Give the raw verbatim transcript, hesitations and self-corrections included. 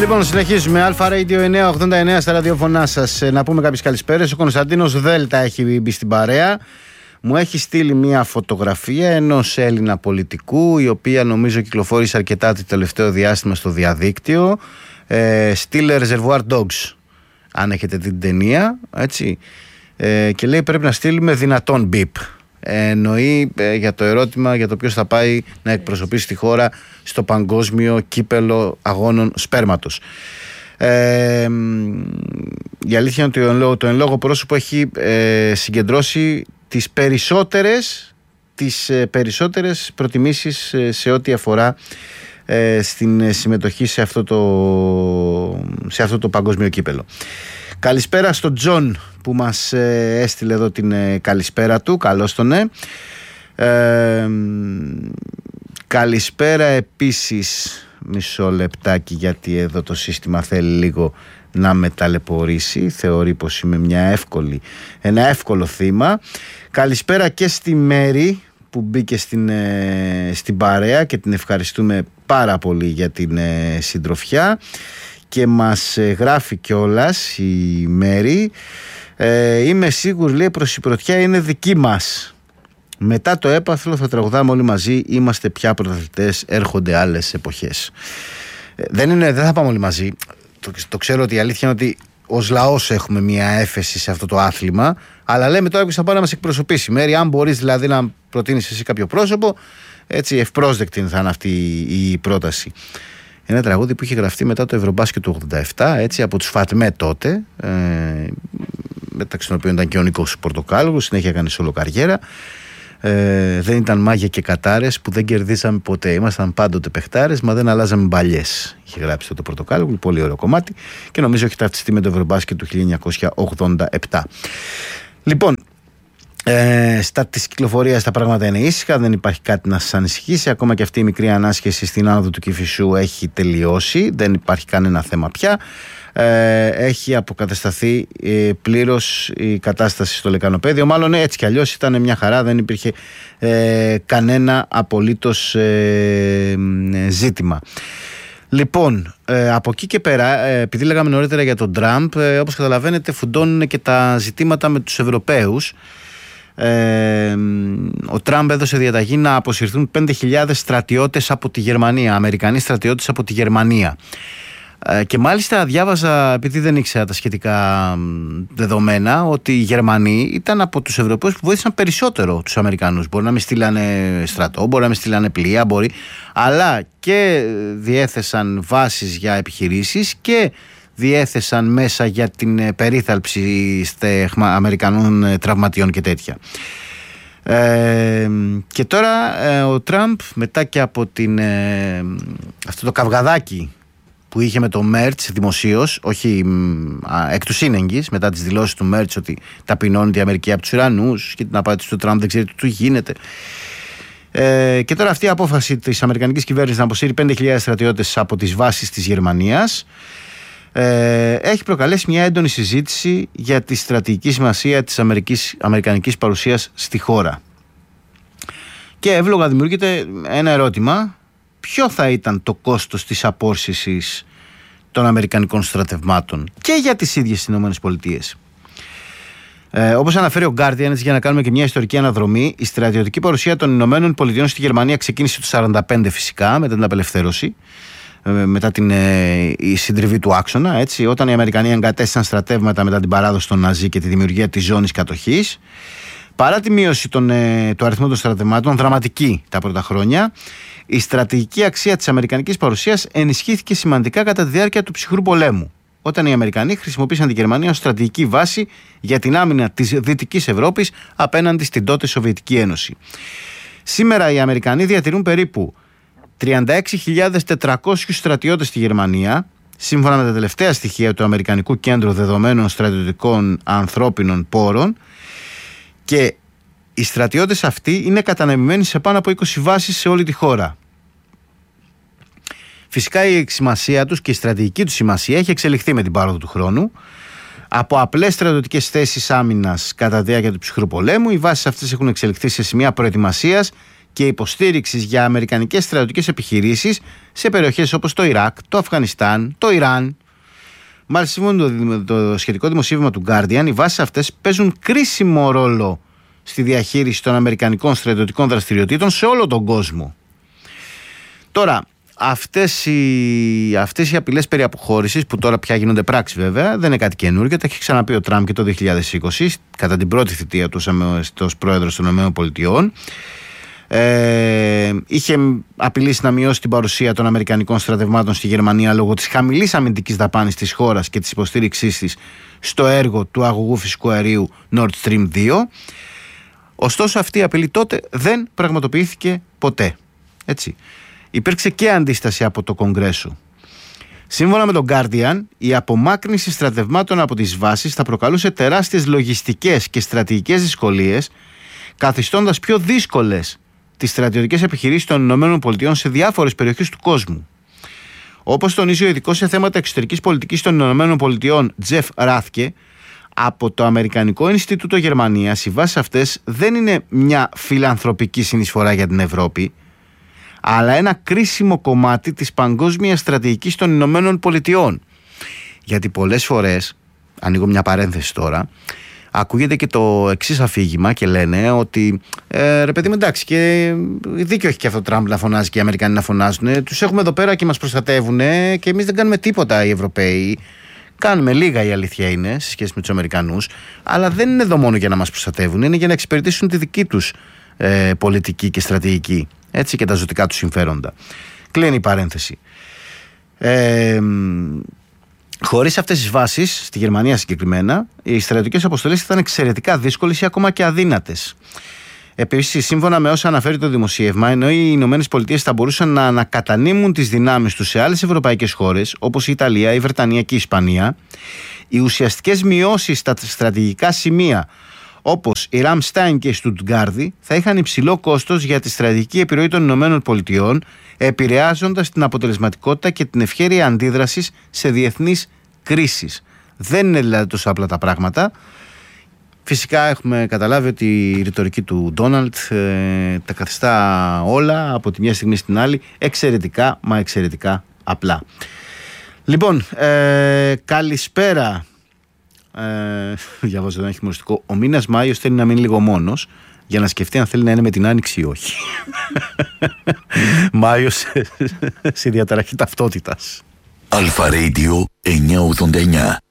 Λοιπόν, συνεχίζουμε. Αλφα Radio εννιακόσια ογδόντα εννέα στα ραδιόφωνά σας. Να πούμε κάποιες καλησπέρες. Ο Κωνσταντίνος Δέλτα έχει μπει στην παρέα. Μου έχει στείλει μια φωτογραφία ενός Έλληνα πολιτικού, η οποία νομίζω κυκλοφόρησε αρκετά το τελευταίο διάστημα στο διαδίκτυο. Ε, Steel Reservoir Dogs, αν έχετε την ταινία, έτσι. Ε, και λέει πρέπει να στείλουμε δυνατόν μπιπ. Ε, εννοεί ε, για το ερώτημα για το ποιος θα πάει να εκπροσωπήσει τη χώρα στο παγκόσμιο κύπελο αγώνων σπέρματος. Ε, η αλήθεια είναι ότι το εν λόγω, το εν λόγω πρόσωπο έχει ε, συγκεντρώσει τις περισσότερες, τις ε, περισσότερες προτιμήσεις ε, σε ό,τι αφορά ε, στην συμμετοχή σε αυτό το, σε αυτό το παγκόσμιο κύπελο. Καλησπέρα στον Τζον που μας ε, έστειλε εδώ την ε, καλησπέρα του. Καλώς τον ναι. Ε, καλησπέρα επίσης, μισό λεπτάκι γιατί εδώ το σύστημα θέλει λίγο να με ταλαιπωρήσει. Θεωρεί πως είμαι μια εύκολη, ένα εύκολο θύμα. Καλησπέρα και στη Μέρη που μπήκε στην, ε, στην παρέα και την ευχαριστούμε πάρα πολύ για την ε, συντροφιά. Και μας γράφει κιόλας η Μέρη, ε, είμαι σίγουρη, λέει, προς η πρωτιά είναι δική μας. Μετά το έπαθλο θα τραγουδάμε όλοι μαζί, είμαστε πια πρωταθλητές, έρχονται άλλες εποχές. Ε, δεν, είναι, δεν θα πάμε όλοι μαζί. Το, το ξέρω ότι η αλήθεια είναι ότι ως λαός έχουμε μια έφεση σε αυτό το άθλημα, αλλά λέμε τώρα ποιος θα πάει να μας εκπροσωπήσει. Μέρη, αν μπορείς δηλαδή να προτείνεις εσύ κάποιο πρόσωπο, έτσι ευπρόσδεκτη θα είναι αυτή η πρόταση. Ένα τραγούδι που είχε γραφτεί μετά το Ευρωμπάσκετ του ογδόντα επτά, έτσι, από τους Φατμέ τότε, ε, μεταξύ των οποίων ήταν και ο Νίκος Πορτοκάλογος, συνέχεια έκανε σόλο καριέρα. Ε, δεν ήταν μάγια και κατάρες που δεν κερδίσαμε ποτέ. Ήμασταν πάντοτε παιχτάρες, μα δεν αλλάζαμε μπαλιές. Είχε γράψει το Πορτοκάλογο, πολύ ωραίο κομμάτι και νομίζω έχει ταυτιστεί με το Ευρωμπάσκετ του χίλια εννιακόσια ογδόντα επτά. Λοιπόν, Ε, στα της κυκλοφορίας τα πράγματα είναι ήσυχα, δεν υπάρχει κάτι να σας ανησυχήσει. Ακόμα και αυτή η μικρή ανάσχεση στην άνοδο του Κηφισού έχει τελειώσει, δεν υπάρχει κανένα θέμα πια. ε, Έχει αποκατασταθεί ε, πλήρως η κατάσταση στο Λεκανοπέδιο. Μάλλον έτσι κι αλλιώς ήταν μια χαρά, δεν υπήρχε ε, κανένα απολύτως ε, ζήτημα. Λοιπόν, ε, από εκεί και πέρα, ε, επειδή λέγαμε νωρίτερα για τον Τραμπ, ε, όπως καταλαβαίνετε φουντώνουν και τα ζητήματα με τους Ευρωπαίους. Ε, ο Τραμπ έδωσε διαταγή να αποσυρθούν πέντε χιλιάδες στρατιώτες από τη Γερμανία, Αμερικανοί στρατιώτες από τη Γερμανία. Ε, και μάλιστα διάβαζα, επειδή δεν ήξερα τα σχετικά δεδομένα, ότι οι Γερμανοί ήταν από τους Ευρωπαίους που βοήθησαν περισσότερο τους Αμερικανούς. Μπορεί να μην στείλανε στρατό, μπορεί να μην στείλανε πλοία, μπορεί, αλλά και διέθεσαν βάσεις για επιχειρήσεις και διέθεσαν μέσα για την περίθαλψη Αμερικανών τραυματιών και τέτοια. Ε, και τώρα ε, ο Τραμπ, μετά και από την, ε, αυτό το καυγαδάκι που είχε με το Μέρτς δημοσίως, όχι α, εκ του σύνεγγυς, μετά τις δηλώσεις του Μέρτς ότι ταπεινώνει η Αμερική από τους Ιρανούς και την απάντηση του Τραμπ δεν ξέρει τι του γίνεται. Ε, και τώρα αυτή η απόφαση της αμερικανικής κυβέρνησης να αποσύρει πέντε χιλιάδες στρατιώτες από τις βάσεις της Γερμανίας Ε, έχει προκαλέσει μια έντονη συζήτηση για τη στρατηγική σημασία της Αμερικής, αμερικανικής παρουσίας στη χώρα. Και εύλογα δημιουργείται ένα ερώτημα: ποιο θα ήταν το κόστος της απόσυρσης των αμερικανικών στρατευμάτων και για τις ίδιες τις ΗΠΑ? Ε, όπως αναφέρει ο Guardian, έτσι, για να κάνουμε και μια ιστορική αναδρομή, η στρατιωτική παρουσία των ΗΠΑ στη Γερμανία ξεκίνησε το χίλια εννιακόσια σαράντα πέντε φυσικά, μετά την απελευθέρωση, μετά την ε, η συντριβή του άξονα, έτσι, όταν οι Αμερικανοί εγκατέστησαν στρατεύματα μετά την παράδοση των Ναζί και τη δημιουργία της ζώνης κατοχής. Παρά τη μείωση των, ε, του αριθμού των στρατευμάτων, δραματική τα πρώτα χρόνια, η στρατηγική αξία της αμερικανικής παρουσίας ενισχύθηκε σημαντικά κατά τη διάρκεια του ψυχρού πολέμου, όταν οι Αμερικανοί χρησιμοποίησαν τη Γερμανία ως στρατηγική βάση για την άμυνα της Δυτικής Ευρώπης απέναντι στην τότε Σοβιετική Ένωση. Σήμερα οι Αμερικανοί διατηρούν περίπου τριάντα έξι χιλιάδες τετρακόσιους στρατιώτες στη Γερμανία, σύμφωνα με τα τελευταία στοιχεία του Αμερικανικού Κέντρου Δεδομένων Στρατιωτικών Ανθρώπινων Πόρων, και οι στρατιώτες αυτοί είναι κατανεμημένοι σε πάνω από είκοσι βάσεις σε όλη τη χώρα. Φυσικά η σημασία τους και η στρατηγική τους σημασία έχει εξελιχθεί με την πάροδο του χρόνου. Από απλές στρατιωτικές θέσεις άμυνας κατά τη διάρκεια του ψυχρού πολέμου, οι βάσεις αυτές έχουν εξελιχθεί σε σημεία προετοιμασίας και υποστήριξης για αμερικανικές στρατιωτικές επιχειρήσεις σε περιοχές όπως το Ιράκ, το Αφγανιστάν, το Ιράν. Μάλιστα, σύμφωνα με το σχετικό δημοσίευμα του Guardian, οι βάσεις αυτές παίζουν κρίσιμο ρόλο στη διαχείριση των αμερικανικών στρατιωτικών δραστηριοτήτων σε όλο τον κόσμο. Τώρα, αυτές οι, αυτές οι απειλές περί αποχώρησης, που τώρα πια γίνονται πράξη βέβαια, δεν είναι κάτι καινούργιο, τα έχει ξαναπεί ο Τραμπ και το δύο χιλιάδες είκοσι, κατά την πρώτη θητεία του ως πρόεδρος των ΗΠΑ. Ε, είχε απειλήσει να μειώσει την παρουσία των αμερικανικών στρατευμάτων στη Γερμανία λόγω της χαμηλής αμυντικής δαπάνης της χώρας και της υποστήριξής της στο έργο του αγωγού φυσικού αερίου Nord Stream δύο. Ωστόσο, αυτή η απειλή τότε δεν πραγματοποιήθηκε ποτέ. Έτσι. Υπήρξε και αντίσταση από το Κογκρέσο. Σύμφωνα με τον Guardian, η απομάκρυνση στρατευμάτων από τις βάσεις θα προκαλούσε τεράστιες λογιστικές και στρατηγικές δυσκολίες, καθιστώντας πιο δύσκολες τις στρατιωτικές επιχειρήσεις των ΗΠΑ σε διάφορες περιοχές του κόσμου. Όπως τονίζει ο ειδικός σε θέματα εξωτερικής πολιτικής των ΗΠΑ, Τζεφ Ράθκε, από το Αμερικανικό Ινστιτούτο Γερμανίας, οι βάσεις αυτές δεν είναι μια φιλανθρωπική συνεισφορά για την Ευρώπη, αλλά ένα κρίσιμο κομμάτι της παγκόσμιας στρατηγικής των Ηνωμένων Πολιτειών. Γιατί πολλές φορές, ανοίγω μια παρένθεση τώρα, ακούγεται και το εξής αφήγημα και λένε ότι ε, ρε παιδί μου, εντάξει, και δίκιο έχει και αυτό ο Τραμπ να φωνάζει και οι Αμερικανοί να φωνάζουν. Τους έχουμε εδώ πέρα και μας προστατεύουν και εμείς δεν κάνουμε τίποτα οι Ευρωπαίοι. Κάνουμε λίγα, η αλήθεια είναι, σε σχέση με τους Αμερικανούς, αλλά δεν είναι εδώ μόνο για να μας προστατεύουν, είναι για να εξυπηρετήσουν τη δική τους ε, πολιτική και στρατηγική, έτσι, και τα ζωτικά τους συμφέροντα. Κλείνει η παρένθεση. Ε, χωρίς αυτές τις βάσεις, στη Γερμανία συγκεκριμένα, οι στρατιωτικές αποστολές ήταν εξαιρετικά δύσκολες ή ακόμα και αδύνατες. Επίσης, σύμφωνα με όσα αναφέρει το δημοσίευμα, ενώ οι Ηνωμένες Πολιτείες θα μπορούσαν να ανακατανείμουν τις δυνάμεις τους σε άλλες ευρωπαϊκές χώρες, όπως η Ιταλία, η Βρετανία και η Ισπανία, οι ουσιαστικές μειώσεις στα στρατηγικά σημεία, όπως η Ραμστάιν και η Στουτγκάρδη, θα είχαν υψηλό κόστος για τη στρατηγική επιρροή των Ηνωμένων Πολιτειών, επηρεάζοντας την αποτελεσματικότητα και την ευχέρεια αντίδρασης σε διεθνείς κρίσεις. Δεν είναι δηλαδή τόσο απλά τα πράγματα. Φυσικά έχουμε καταλάβει ότι η ρητορική του Ντόναλντ ε, τα καθιστά όλα από τη μια στιγμή στην άλλη εξαιρετικά, μα εξαιρετικά απλά. Λοιπόν, ε, καλησπέρα. Ε, διαβάζω ένα χειμωριστικό. Ο μήνας Μάιος θέλει να μείνει λίγο μόνος για να σκεφτεί αν θέλει να είναι με την Άνοιξη ή όχι. Μάιος σε διαταραχή ταυτότητας. Αλφα Radio εννιακόσια ογδόντα εννιά.